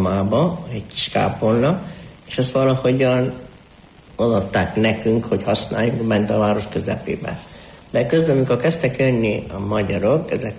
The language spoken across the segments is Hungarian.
formába, egy kis kápolna, és azt valahogyan odaadták nekünk, hogy használjuk bent a város közepébe. De közben, amikor kezdtek jönni a magyarok, ezek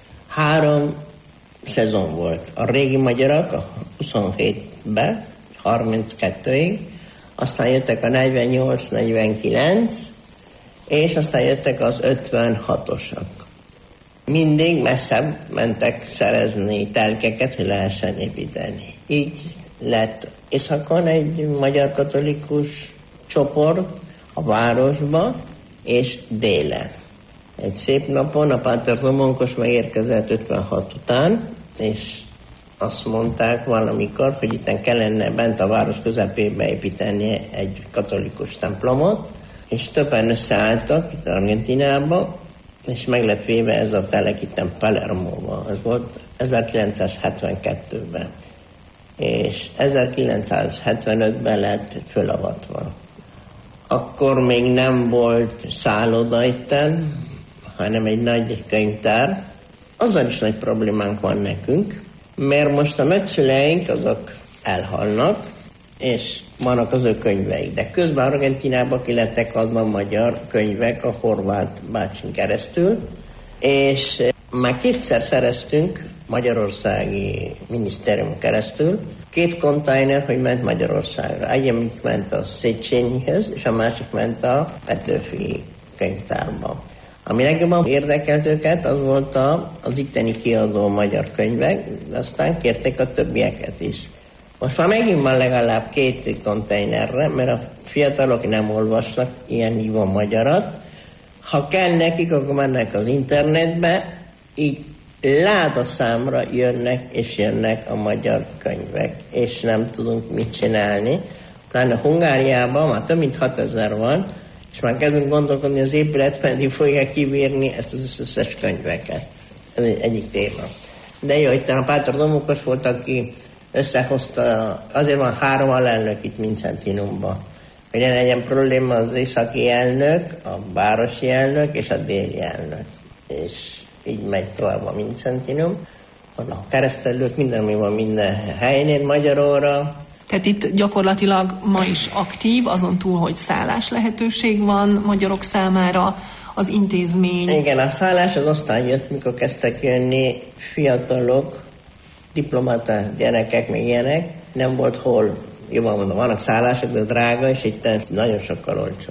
3 szezon volt. A régi magyarok a 27-ben, 32-ig, aztán jöttek a 48-49, és aztán jöttek az 56-osak. Mindig messzebb mentek szerezni telkeket, hogy lehessen építeni. Így lett északon egy magyar katolikus csoport a városba, és délen. Egy szép napon a Páter Domonkos megérkezett 56 után, és azt mondták valamikor, hogy itten kellene bent a város közepébe építeni egy katolikus templomot, és többen összeálltak itt Argentinában, és meg lett véve ez a telek itten Palermóban. Ez volt 1972-ben. És 1975-ben lett fölavatva. Akkor még nem volt szálloda itten, hanem egy nagy könyvtár. Azzal is nagy problémánk van nekünk, mert most a nagyszüleink azok elhalnak, és vannak az ő könyveik. De közben Argentinában ki lettek adva magyar könyvek a horvát bácsin keresztül, és már 2-szer szereztünk Magyarországi Minisztérium keresztül 2 konténer, hogy ment Magyarországra. Egyik ment a Széchenyihez, és a másik ment a Petőfi könyvtárba. Ami legjobban érdekelt őket, az volt az itteni kiadó magyar könyvek, de aztán kérték a többieket is. Most már megint van legalább 2 konténerre, mert a fiatalok nem olvasnak ilyen hívon magyarat. Ha kell nekik, akkor mennek az internetbe, így ládaszámra jönnek a magyar könyvek, és nem tudunk mit csinálni. Pláne Hungáriában már több mint 6000 van, és már kezdünk gondolkodni, az épület pedig fogja kibírni ezt az összes könyveket. Ez egyik téma. De jó, itt a Páter Domonkos volt, aki összehozta, azért van 3 alelnök itt Mincentinumban. Hogy ne legyen probléma az északi elnök, a városi elnök és a déli elnök. És így megy tovább a Mincentinum. Van a keresztelők, minden, van minden helyén, Magyaróra. Tehát itt gyakorlatilag ma is aktív, azon túl, hogy szállás lehetőség van magyarok számára, az intézmény. Igen, a szállás az aztán jött, mikor kezdtek jönni fiatalok, diplomata gyerekek, még ilyenek. Nem volt hol, jobban mondom, vannak szállások, de drága, és itt nagyon sokkal olcsó.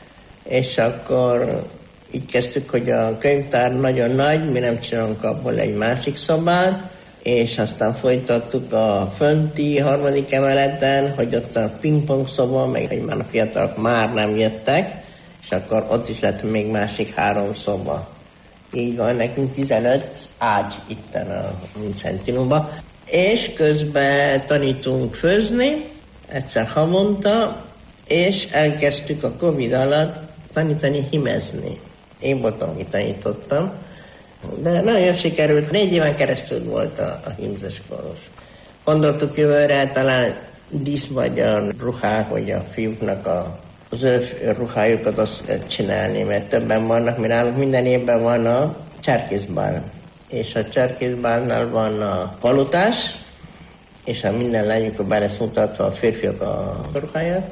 És akkor így kezdtük, hogy a könyvtár nagyon nagy, mi nem csinálunk abból egy másik szobát, és aztán folytattuk a fönti 3. emeleten, hogy ott a pingpong szoba, meg hogy már a fiatalok már nem jöttek, és akkor ott is lett még másik 3 szoba. Így van, nekünk 15 ágy itten a Mincentinumban. És közben tanítunk főzni, egyszer havonta, és elkezdtük a Covid alatt tanítani hímezni. Én voltam, aki tanítottam. De nagyon sikerült, 4 éven keresztül volt a hímzes koros. Gondoltuk jövőre talán díszmagyar ruhák, vagy a fiúknak az ő ruhájukat azt csinálni, mert többen vannak, mert nálunk minden évben van a cserkészbál. És a cserkészbálnál van a palotás, és a minden lányunkra be lesz mutatva a férfiak a ruháját.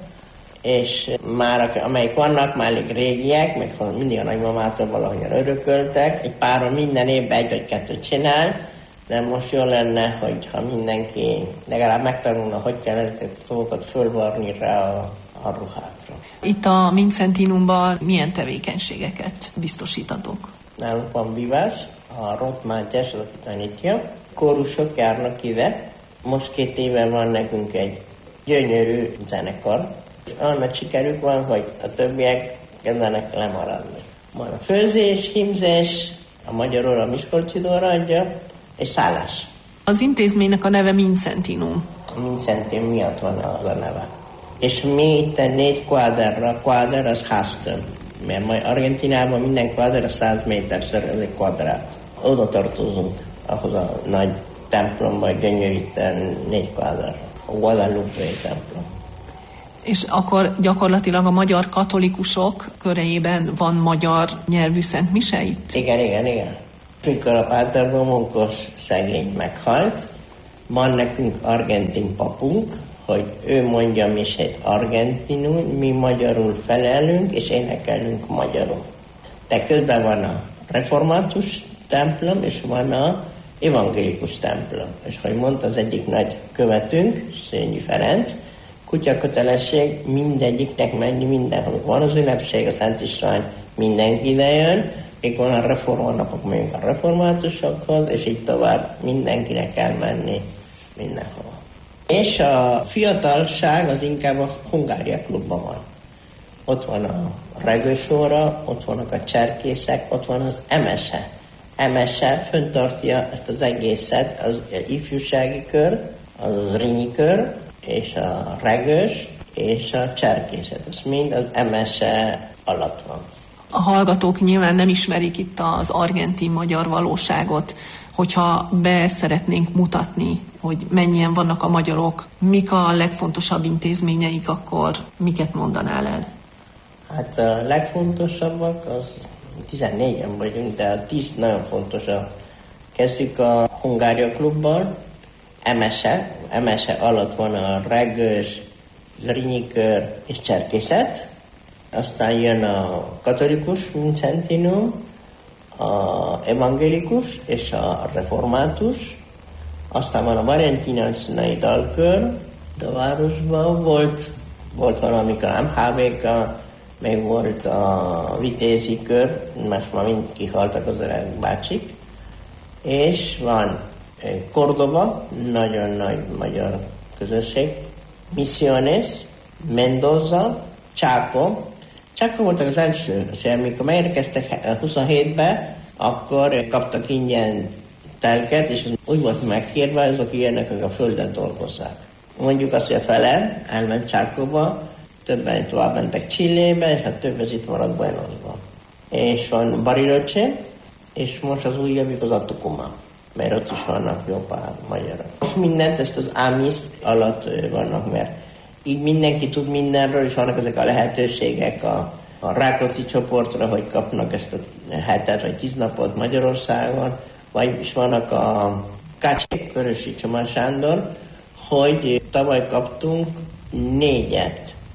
És már amelyik vannak, már elég régiek, meg mindig a nagymamától valahogyan örököltek. Egy páron minden évben 1 vagy 2 csinál, de most jó lenne, hogyha mindenki legalább megtanulna, hogy kell ezeket a dolgokat fölvarni rá a ruhákra. Itt a Mincentinumban milyen tevékenységeket biztosítatok? Nálunk van vívás, a Roth Mátyás, az tanítja. Kórusok járnak ide. Most 2 éve van nekünk egy gyönyörű zenekar. Annak sikerük van, hogy a többiek kezdenek lemaradni. Van a főzés, hímzés, a magyarul a Miskolci Dóra adja, és szállás. Az intézménynek a neve Mincentinum. A Mincentinum miatt van az a neve. És mi itt 4 kvádrra, kvádr az háztömb. Mert majd Argentinában minden kvádr a 100 méterszer, ez egy kvadrát. Oda tartozunk, ahhoz a nagy templomba, gyönyörűten 4 kvádrra. A Guadalupe templom. És akkor gyakorlatilag a magyar katolikusok körében van magyar nyelvű szentmise itt? Igen. Mikor a Páter Domonkos szegény meghalt, Van nekünk argentin papunk, hogy ő mondja misét argentinul, mi magyarul felelünk, és énekelünk magyarul. De közben van a református templom, és van a evangélikus templom. És hogy mondta az egyik nagy követünk, Szényi Ferenc, kutyakötelesség mindegyiknek menni mindenhol. Van az ünnepség, a Szent István, mindenki ide jön, még van a reformannapok, még a reformátusokhoz, és így tovább mindenkinek kell menni mindenhol. És a fiatalság az inkább a Hungária klubban van. Ott van a regősóra, ott vannak a cserkészek, ott van az emese. Emese föntartja ezt az egészet, az ifjúsági kör, az Rényi kör, és a regős, és a cserkészet. Ez mind az emese alatt van. A hallgatók nyilván nem ismerik itt az argentin-magyar valóságot. Hogyha be szeretnénk mutatni, hogy mennyien vannak a magyarok, mik a legfontosabb intézményeik, akkor miket mondanál el? Hát a legfontosabbak, az 14-en vagyunk, de a 10 nagyon fontos. Kezdjük a Hungária klubban, Emese alatt van a regős, Zrínyi kör és cserkészet. Aztán jön a katolikus Vincentinum, a evangélikus és a református. Aztán van a Valentinai dalkör, de a városban volt valamikor MHV-k, még volt a vitézi kör, most már mind kihaltak az öreg bácsik. És van Córdoba, nagyon nagy magyar közösség, Misiones, Mendoza, Chaco. Chaco voltak az első, amikor megérkeztek 27-ben, akkor kaptak ingyen telket, és úgy volt megkérve, azok ilyenek, akik a földet dolgozzák. Mondjuk azt, hogy a fele elment Chacóba, többen tovább mentek Chilébe, és a több az itt maradt Buenosban. És van Bariloche, és most az újabbik az a Tucumán, mert ott is vannak jó pár magyarok. Most mindent, ezt az AMIS alatt vannak, mert így mindenki tud mindenről, és vannak ezek a lehetőségek a Rákóczi csoportra, hogy kapnak ezt a hetet vagy 10 napot Magyarországon, vagy is vannak a Kácsék, Körösi Csoma Sándor, hogy tavaly kaptunk 4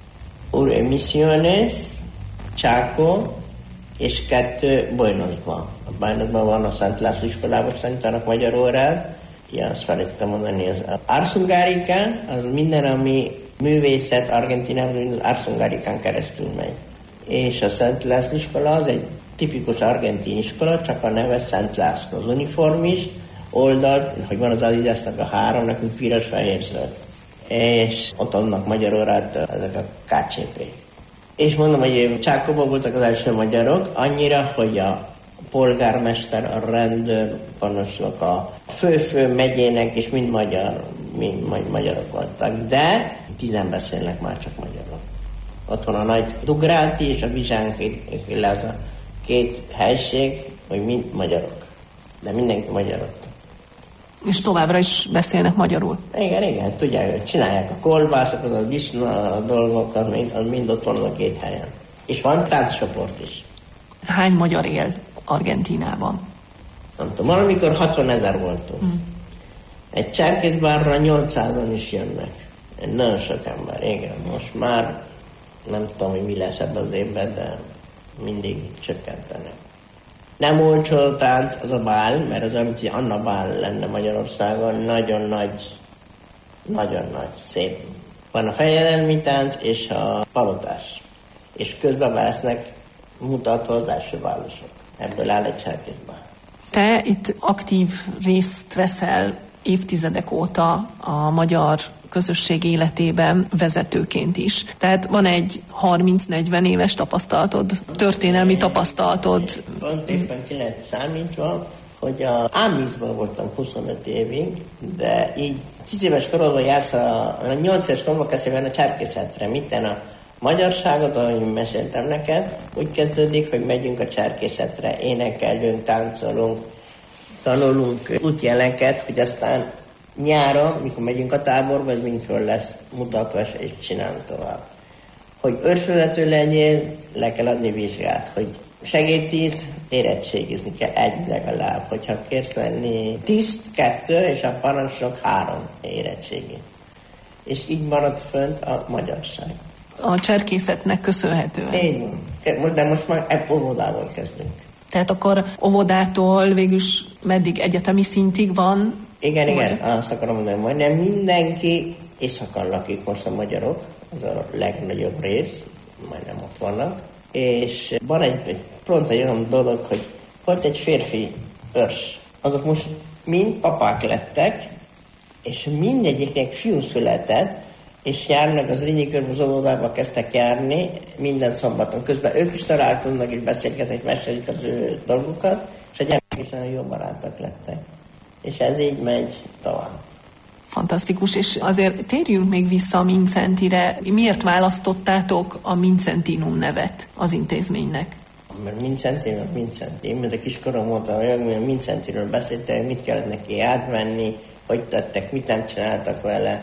Misiones, Chaco és 2 Buenosban. A Buenosban van a Szent László iskolában tanítanak magyar órát. Ja, azt felejtettem mondani, az Arzungárikán, az minden, ami művészet Argentinában, az Arzungárikán keresztül megy. És a Szent László iskola az egy tipikus argentin iskola, csak a neve Szent László. Az uniform is, oldalt, hogy van az Adidasnak a 3, nekünk piros, fehér, zöld. És ott adnak magyar órát ezek a KCP. És mondom, hogy Csákóban voltak az első magyarok, annyira, hogy a polgármester, a rendőr, parancsnok, a fő megyének és mind magyarok voltak, de 10 beszélnek már csak magyarok. Ott van a nagy Dugráti és a Vizsánki, az a 2 helység, hogy mind magyarok. De mindenki magyarok. És továbbra is beszélnek magyarul? Igen, tudják, csinálják a kolbászokat, a disznó dolgokat, mind ott van a 2 helyen. És van tánccsoport is. Hány magyar él Argentínában? Nem tudom, valamikor 60 000 voltunk. Egy cserkészbárra 800-an is jönnek. Nagyon sok ember, igen. Most már nem tudom, hogy mi lesz ebben az évben, de mindig csökkentenek. Nem olcsó tánc az a bál, mert az amit Anna bál lenne Magyarországon, nagyon nagy, szép. Van a fejedelmi tánc és a palotás. És közben vesznek mutatva az első bálosok. Ebből áll egy cserkészbál. Te itt aktív részt veszel évtizedek óta a magyar közösség életében vezetőként is. Tehát van egy 30-40 éves tapasztalatod, történelmi tapasztalatod. Pontosan ki lehet számítva, hogy a AMIS-ban voltam 25 évig, de így 10 éves korodban jársz a 8 éves koromban kezdve a cserkészetre. Mitten a magyarságot, ahogy meséltem neked, úgy kezdődik, hogy megyünk a cserkészetre, énekelünk, táncolunk, tanulunk útjeleket, hogy aztán nyáron, mikor megyünk a táborba, ez mindföl lesz mutatva, és csinálunk tovább. Hogy őrsvezető legyél, le kell adni vizsgát, hogy segédtiszt, érettségizni kell egy legalább. Hogyha kérsz lenni tiszt, 2, és a parancsnok 3 érettségi. És így marad fönt a magyarság. A cserkészetnek köszönhetően. Így van. De most már óvodával kezdünk. Tehát akkor óvodától végülis meddig egyetemi szintig van? Igen, azt akarom mondani, majdnem mindenki északon lakik most a magyarok, az a legnagyobb rész, majdnem ott vannak. És van pont egy olyan dolog, hogy volt egy férfi őrs. Azok most mind papák lettek, és mindegyiknek fiú született, és járnak az Rényi Körbe, az óvodába kezdtek járni minden szombaton. Közben ők is találkoznak, és beszélgetnek, mesélik az ő dolgokat, és a gyerekek is nagyon jó barátok lettek. És ez így megy tovább. Fantasztikus, és azért térjünk még vissza a Mincentire. Miért választottátok a Mincentinum nevet az intézménynek? Mert Mincenti. Én mint a kiskorom voltam, olyan, hogy a Mincentiről beszéltek, mit kellett neki átvenni, hogy tettek, mit nem csináltak vele.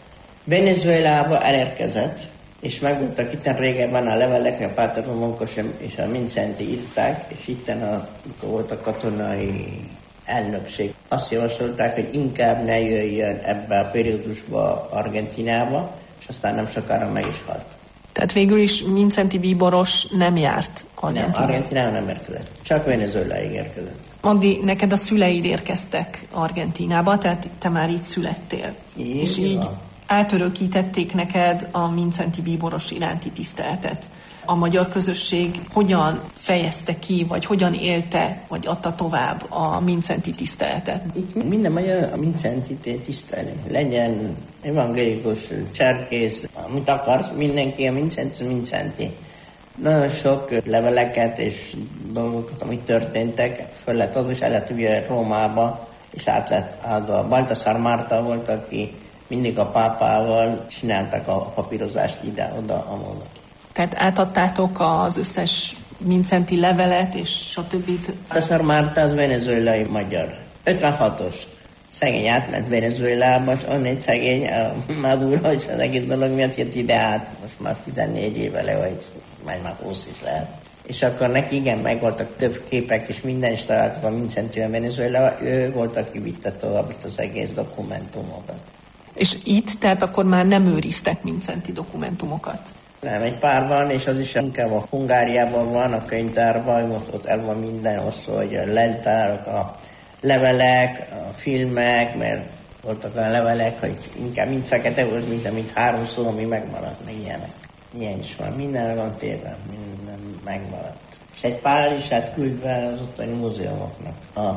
Venezuelába elérkezett, és megmondtak itten régebben a levelek, a Páter Monkos és a Mincenti írták, és itten amikor volt a katonai elnökség. Azt javasolták, hogy inkább ne jöjjön ebbe a periódusba Argentinába, és aztán nem sokára meg is halt. Tehát végül is Mincenti bíboros nem járt Argentinába? Nem, Argentinába nem érkezett. Csak Venezueláig érkezett. Magdi, neked a szüleid érkeztek Argentinába, tehát te már itt születtél. És így átörökítették neked a Mincenti bíboros iránti tiszteletet. A magyar közösség hogyan fejezte ki, vagy hogyan élte, vagy adta tovább a Mincenti tiszteletet? Itt minden magyar a Mincentit tisztelni. Legyen evangélikus, cserkész, amit akarsz, mindenki a Mincenti. Nagyon sok leveleket és dolgokat, amik történtek, föl lett adva, és el lett ugye Rómába, és át lett adva. Baltasar Márta volt, aki mindig a pápával csináltak a papírozást ide-oda, amolva. Tehát átadtátok az összes Mincenti levelet, és stb. Baltasar Márta az venezuelai magyar. 56-os. Szegény átment Venezuelába, és onnan szegény a Maduro, és az egész dolog miatt jött ide át. Most már 14 éve vagy már 20 is lehet. És akkor neki igen, meg voltak több képek, és minden is találkozott a Mincentivel Venezuelában. Ő volt, aki vitte tovább itt az egész dokumentumokat. És itt, tehát akkor már nem őriztek Mincenti dokumentumokat? Nem, egy pár van, és az is inkább a Hungáriában van, a könyvtárban, ott el van minden osztva, hogy a leltárok, a levelek, a filmek, mert voltak olyan levelek, hogy inkább mind fekete volt, mint 3 szó, ami megmaradt, meg ilyenek. Ilyen is van, minden van téve, minden megmaradt. És egy pár is küldve az ottani múzeumoknak. A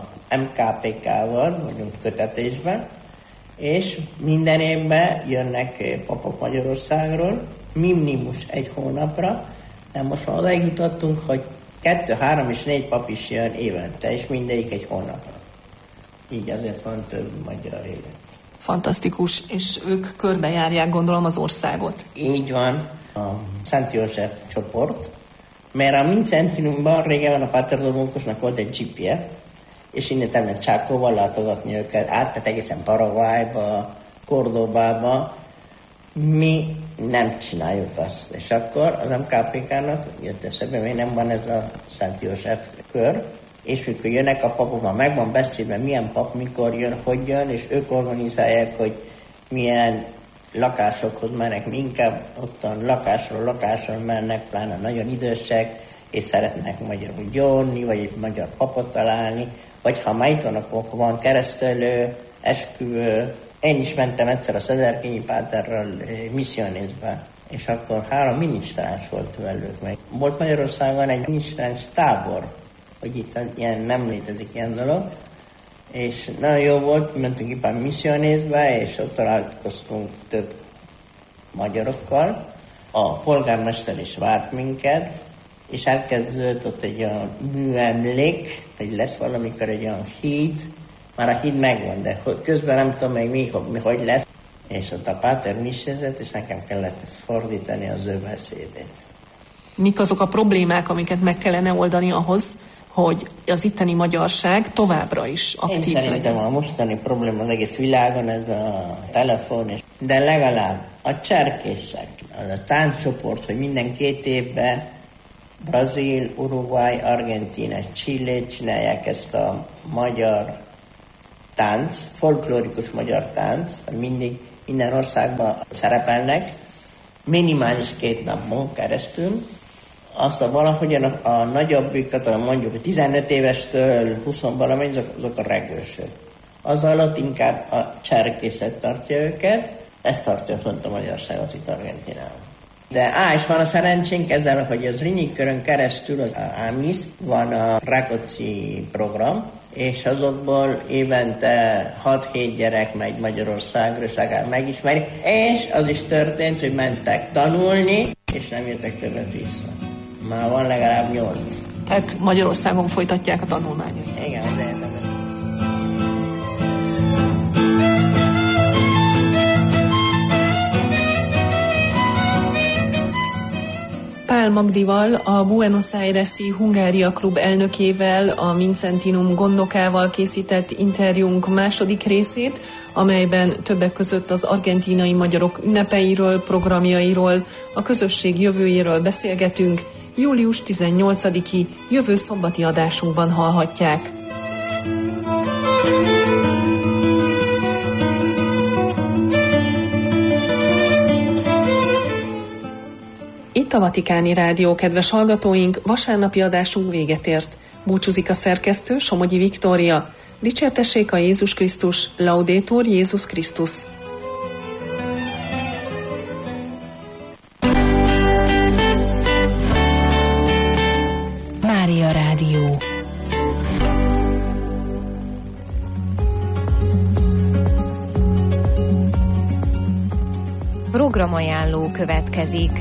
MKPK-val vagyunk kötetésben, és minden évben jönnek papok Magyarországról, minimum 1 hónapra, de most már odaig jutottunk, hogy 2, 3 és 4 pap is jön évente, és mindegyik 1 hónapra. Így azért van több magyar élet. Fantasztikus, és ők körbejárják, gondolom, az országot. Így van, a Szent József csoport, mert a Mincentinumban régen a Páter Monkosnak volt egy jeepje, és innen elment Csákóval látogatni őket, átment egészen Paraguayba, Cordobába. Mi nem csináljuk azt. És akkor az MKPK-nak jött eszembe, még nem van ez a Szent József kör, és mikor jönnek a papok, már meg van beszélve, milyen pap mikor jön, hogy jön, és ők organizálják, hogy milyen lakásokhoz mennek, mi inkább ottan lakásról mennek, pláne nagyon idősek, és szeretnek magyarul gyónni, vagy egy magyar papot találni, vagy ha már itt van, akkor van keresztelő, esküvő. Én is mentem egyszer a Szezerkényi Páterrel misszionézbe, és akkor 3 minisztráns volt velük meg. Volt Magyarországon egy minisztráns tábor, hogy itt ilyen nem létezik ilyen dolog, és nagyon jó volt, mentünk éppen misszionézbe, és ott találkoztunk több magyarokkal. A polgármester is várt minket, és elkezdődött ott egy olyan műemlék, hogy lesz valamikor egy olyan híd, már a híd megvan, de közben nem tudom még mi hogy lesz. És ott a páter misézett, és nekem kellett fordítani az ő beszédét. Mik azok a problémák, amiket meg kellene oldani ahhoz, hogy az itteni magyarság továbbra is aktív legyen? Én szerintem a mostani probléma az egész világon ez a telefon, de legalább a cserkészek, az a tánccsoport, hogy minden 2 évben Brazil, Uruguay, Argentína, Chile csinálják ezt a magyar tánc, folklórikus magyar tánc, mindig minden országban szerepelnek, minimális 2 napon keresztül. Aztán valahogyan a nagyobbikat, mondjuk 15 évestől 20 valamennyi, azok a regősök. Az alatt inkább a cserkészet tartja őket, ezt tartja font a magyarságot itt Argentinában. De és van a szerencsénk ezzel, hogy az Zrínyi körön keresztül, az AMIS, van a Rákóczi program, és azokból évente 6-7 gyerek megy Magyarországra, és legalább megismeri. És az is történt, hogy mentek tanulni, és nem jöttek többet vissza. Már van legalább 8. Tehát Magyarországon folytatják a tanulmányot. Igen, az egyetemen. Pál Magdival, a Buenos Aires-i Hungária Klub elnökével, a Vincentinum gondnokával készített interjúnk második részét, amelyben többek között az argentínai magyarok ünnepeiről, programjairól, a közösség jövőjéről beszélgetünk, július 18-i jövő szombati adásunkban hallhatják. Itt a Vatikáni Rádió, kedves hallgatóink, vasárnapi adásunk véget ért. Búcsúzik a szerkesztő, Somogyi Viktória. Dicsértessék a Jézus Krisztus, Laudetur Jézus Krisztus. Mária Rádió. Programajánló következik.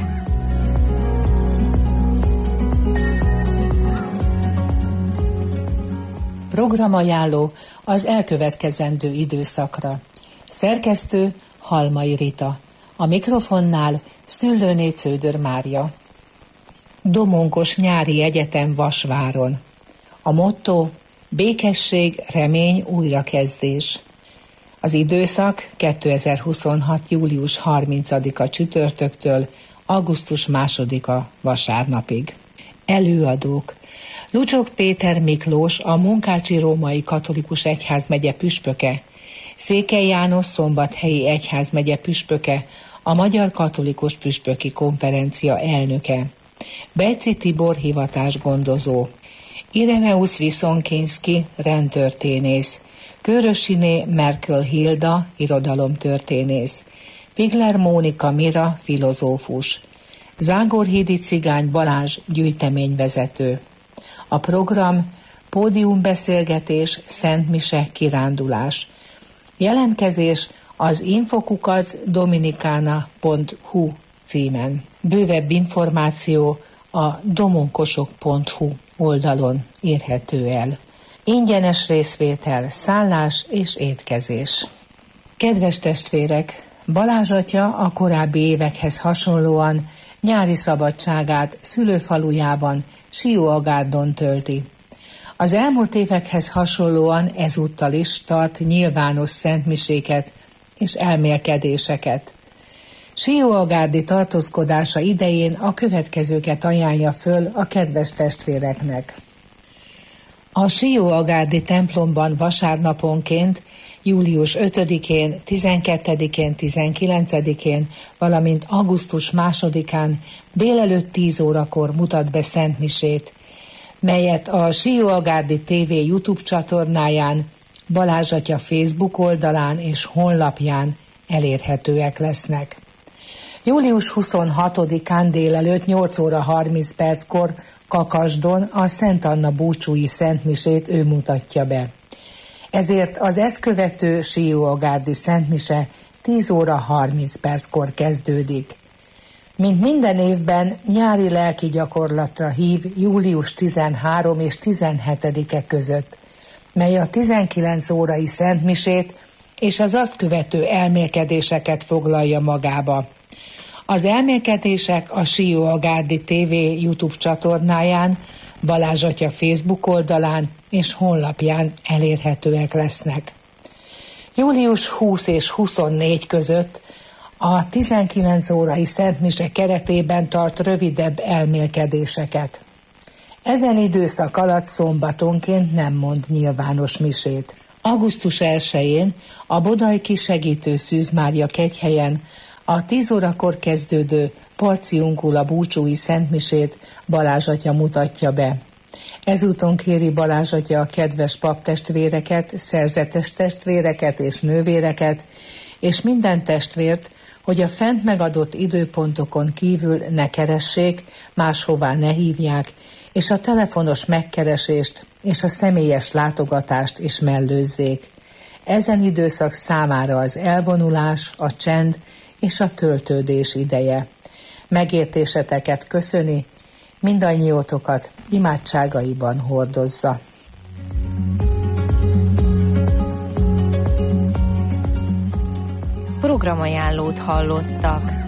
Programajánló az elkövetkezendő időszakra. Szerkesztő Halmai Rita. A mikrofonnál Szüllőné Cződör Mária. Domonkos Nyári Egyetem Vasváron. A motto: békesség, remény, újrakezdés. Az időszak 2026. július 30-a csütörtöktől augusztus 2-a vasárnapig. Előadók: Lucsok Péter Miklós, a Munkácsi Római Katolikus Egyházmegye püspöke, Székely János Szombathelyi Egyházmegye püspöke, a Magyar Katolikus Püspöki Konferencia elnöke, Bejci Tibor hivatásgondozó, Ireneusz Viszonkinszki rendtörténész, Körösiné Merkel Hilda irodalomtörténész, Pigler Mónika Mira filozófus, Zágorhídi Cigány Balázs gyűjteményvezető. A program: pódiumbeszélgetés, szentmise, kirándulás. Jelentkezés az infokukacdominicana.hu címen. Bővebb információ a domonkosok.hu oldalon érhető el. Ingyenes részvétel, szállás és étkezés. Kedves testvérek, Balázs atya a korábbi évekhez hasonlóan nyári szabadságát szülőfalujában, Sióagárdon tölti. Az elmúlt évekhez hasonlóan ezúttal is tart nyilvános szentmiséket és elmélkedéseket. Sióagárdi tartózkodása idején a következőket ajánlja föl a kedves testvéreknek. A Sióagárdi templomban vasárnaponként, július 5-én, 12-én, 19-én, valamint augusztus 2-án délelőtt 10 órakor mutat be szentmisét, melyet a Sióagárdi TV YouTube csatornáján, Balázs atya Facebook oldalán és honlapján elérhetőek lesznek. Július 26-án délelőtt 8 óra 30 perckor Kakasdon a Szent Anna búcsúi szentmisét ő mutatja be. Ezért az ezt követő Sióagárdi szentmise 10 óra 30 perckor kezdődik. Mint minden évben nyári lelki gyakorlatra hív július 13 és 17-e között, mely a 19 órai szentmisét és az azt követő elmélkedéseket foglalja magába. Az elmélkedések a Sióagárdi TV YouTube csatornáján, Balázs atya Facebook oldalán és honlapján elérhetőek lesznek. Július 20 és 24 között a 19 órai szentmise keretében tart rövidebb elmélkedéseket. Ezen időszak alatt szombatonként nem mond nyilvános misét. Augusztus 1-én a Bodajki Segítő Szűz Mária kegyhelyen a 10 órakor kezdődő Parciunkula búcsúi szentmisét Balázs atya mutatja be. Ezúton kéri Balázs atya a kedves paptestvéreket, szerzetes testvéreket és nővéreket, és minden testvért, hogy a fent megadott időpontokon kívül ne keressék, máshová ne hívják, és a telefonos megkeresést és a személyes látogatást is mellőzzék. Ezen időszak számára az elvonulás, a csend és a töltődés ideje. Megértéseteket köszöni, mindannyiótokat imádságaiban hordozza. Programajánlót hallottak.